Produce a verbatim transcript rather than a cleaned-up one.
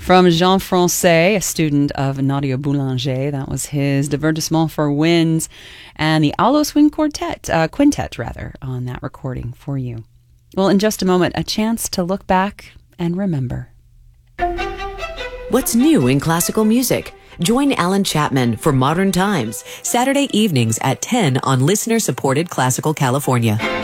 From Jean Francais, a student of Nadia Boulanger. That was his Divertissement for Winds, and the Allo Swing Quartet, uh, Quintet rather, on that recording for you. Well, in just a moment, a chance to look back and remember. What's new in classical music? Join Alan Chapman for Modern Times, Saturday evenings at ten on listener-supported Classical California.